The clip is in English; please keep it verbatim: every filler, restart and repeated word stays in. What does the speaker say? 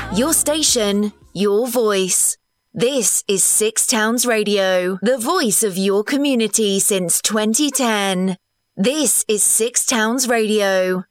Your station, your voice. This is Six Towns Radio, the voice of your community since twenty ten. This is Six Towns Radio.